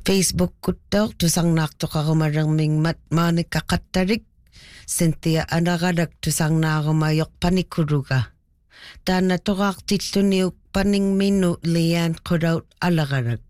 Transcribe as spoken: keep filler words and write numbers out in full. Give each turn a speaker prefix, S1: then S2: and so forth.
S1: Facebook kuttaw tusang naktukarumarang mat manikakattarik Cynthia anagadag tusang narumayok panikuruga. Tana turak tituniuk paning minu liyan kudaw alagadag.